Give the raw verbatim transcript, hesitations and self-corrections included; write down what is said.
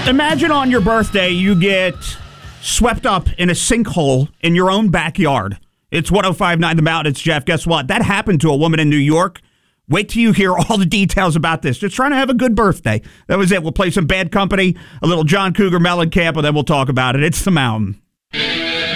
Imagine on your birthday you get swept up in a sinkhole in your own backyard. It's one oh five point nine The Mountain. It's Jeff. Guess what? That happened to a woman in New York. Wait till you hear all the details about this. Just trying to have a good birthday. That was it. We'll play some Bad Company, a little John Cougar Mellencamp, and then we'll talk about it. It's The Mountain.